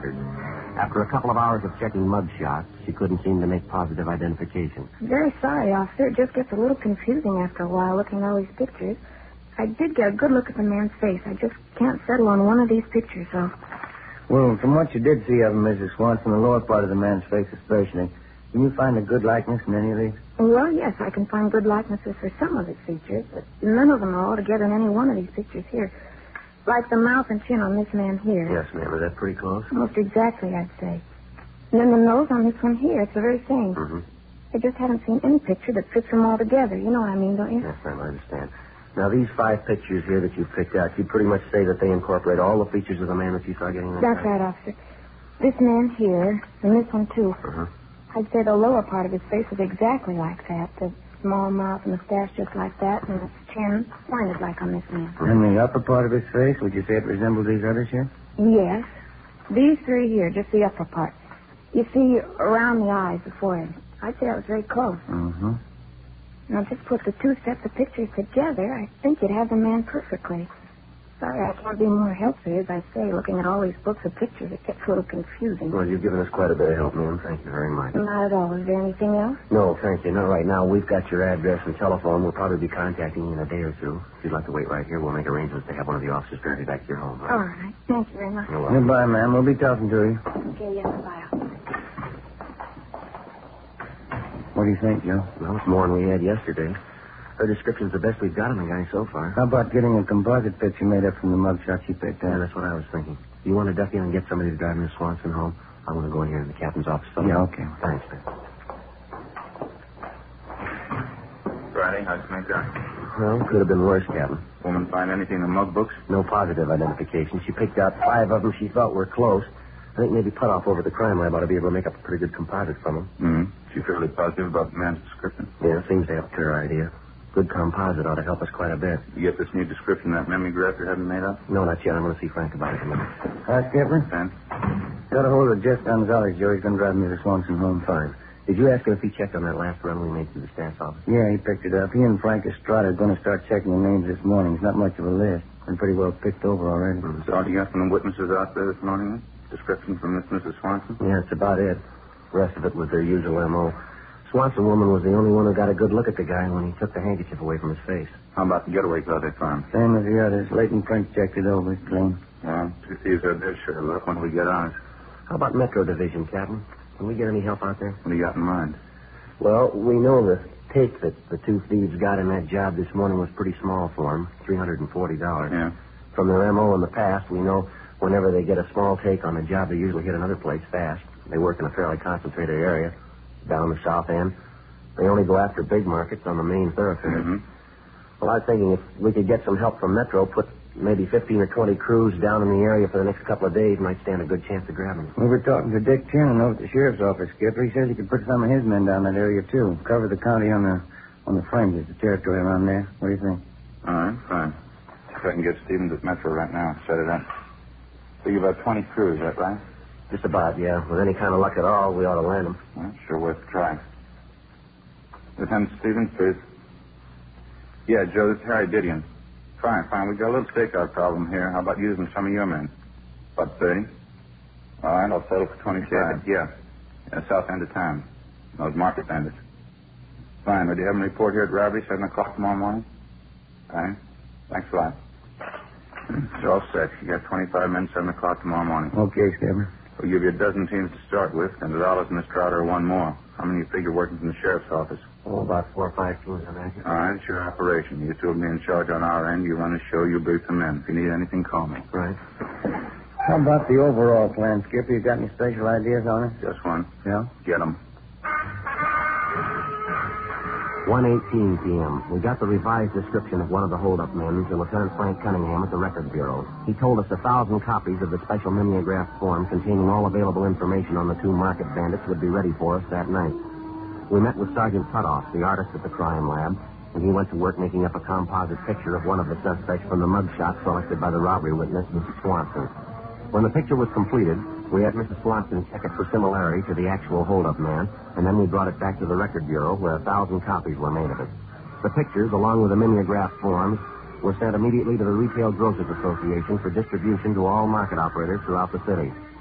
records. After a couple of hours of checking mug shots, she couldn't seem to make positive identification. I'm very sorry, officer. It just gets a little confusing after a while looking at all these pictures. I did get a good look at the man's face. I just can't settle on one of these pictures, though. Well, from what you did see of him, Mrs. Swanson, the lower part of the man's face especially, can you find a good likeness in any of these? Well, yes, I can find good likenesses for some of his features, but none of them are all together in any one of these pictures here. Like the mouth and chin on this man here. Yes, ma'am. Is that pretty close? Almost exactly, I'd say. And then the nose on this one here, it's the very same. Mm-hmm. I just haven't seen any picture that fits them all together. You know what I mean, don't you? Yes, ma'am, I understand. Now, these 5 pictures here that you picked out, you pretty much say that they incorporate all the features of the man that you saw getting that That's car? right, officer. This man here, and this one, too. Uh-huh. I'd say the lower part of his face is exactly like that. The small mouth and mustache just like that, and his chin pointed like on this man. And the upper part of his face, would you say it resembles these others here? Yes. These 3 here, just the upper part. You see, around the eyes, the forehead. I'd say that was very close. Mm-hmm. Now, just put the 2 sets of pictures together, I think you'd have the man perfectly. Sorry, I can't be more helpful. As I say, looking at all these books of pictures, it gets a little confusing. Well, you've given us quite a bit of help, ma'am. Thank you very much. Not at all. Is there anything else? No, thank you. Not right now. We've got your address and telephone. We'll probably be contacting you in a day or 2. If you'd like to wait right here, we'll make arrangements to have one of the officers drive you back to your home. All right. Thank you very much. You're welcome. Goodbye, ma'am. We'll be talking to you. Okay, yes, bye. What do you think, Joe? Well, it's more than we had yesterday. Her description's the best we've got on the guy so far. How about getting a composite picture made up from the mug shots you picked Yeah, out? that's what I was thinking. You want to duck in and get somebody to drive Miss Swanson home? I'm going to go in here in the captain's office. Yeah, okay. Thanks, man. Friday, how'd you make that? Well, could have been worse, Captain. Woman find anything in the mug books? No positive identification. She picked out 5 of them she thought were close. I think maybe Putoff over at the crime lab ought to be able to make up a pretty good composite from them. Mm-hmm. She fairly positive about the man's description? Yeah, seems to have a clear idea. Good composite ought to help us quite a bit. You get this new description that mimeograph you're having made up? No, not yet. I'm going to see Frank about it in a minute. Hi, Skipper. Ben? Got a hold of Jeff Gonzalez, Joe. He's going to drive Mrs. Swanson home. Fine. Did you ask him if he checked on that last run we made to the staff's office? Yeah, he picked it up. He and Frank Estrada are going to start checking the names this morning. It's not much of a list. They're pretty well picked over already. So all you got from the witnesses out there this morning? Description from Miss Mrs. Swanson? Yeah, that's about it. The rest of it was their usual M.O. Swanson woman was the only one who got a good look at the guy when he took the handkerchief away from his face. How about the getaway car they found? Same as the others. Leighton Frank checked it over. It's clean. Well, two thieves had their share of luck when we get ours. How about Metro Division, Captain? Can we get any help out there? What do you got in mind? Well, we know the take that the 2 thieves got in that job this morning was pretty small for them, $340. Yeah. From their M.O. in the past, we know whenever they get a small take on a job, they usually hit another place fast. They work in a fairly concentrated area, down the south end. They only go after big markets on the main thoroughfares. Mm-hmm. Well, I was thinking if we could get some help from Metro, put maybe 15 or 20 crews down in the area for the next couple of days, might stand a good chance of grabbing them. We were talking to Dick Tiernan over at the sheriff's office, Skipper. He says he could put some of his men down that area, too. Cover the county on the fringes, the territory around there. What do you think? All right, fine. If I can get Stevens at Metro right now, set it up. So you have about 20 crews, is that right? Just about, yeah. With any kind of luck at all, we ought to land them. Well, sure worth a try. Lieutenant Stevens, please. Yeah, Joe, this is Harry Didion. Fine. We got a little stakeout problem here. How about using some of your men? About 30. All right, I'll settle for 25. Yeah, south end of town. Those market bandits. Fine. Would you have them report here at robbery, 7 o'clock tomorrow morning? All right. Thanks a lot. It's all set. You got 25 men, 7 o'clock tomorrow morning. Okay, Skipper. We'll give you a dozen teams to start with, and $1 in the Strata or one more. How many you figure working from the sheriff's office? Oh, about 4 or 5 crews, I imagine. All right, it's your operation. You two will be in charge on our end. You run the show, you brief the men. If you need anything, call me. Right. How about the overall plan, Skipper? You got any special ideas on it? Just one. Yeah? Get 'em. 1:18 p.m. We got the revised description of one of the hold-up men to Lieutenant Frank Cunningham at the Record Bureau. He told us 1,000 copies of the special mimeograph form containing all available information on the 2 market bandits would be ready for us that night. We met with Sergeant Putoff, the artist at the crime lab, and he went to work making up a composite picture of one of the suspects from the mugshot selected by the robbery witness, Mrs. Swanson. When the picture was completed, we had Mrs. Swanson check it for similarity to the actual hold-up man, and then we brought it back to the Record Bureau, where 1,000 copies were made of it. The pictures, along with the mimeograph forms, were sent immediately to the Retail Grocers Association for distribution to all market operators throughout the city.